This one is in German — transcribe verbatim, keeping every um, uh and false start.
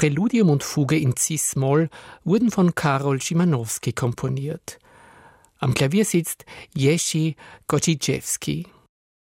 Präludium und Fuge in Cis-Moll wurden von Karol Szymanowski komponiert. Am Klavier sitzt Jerzy Koziczewski.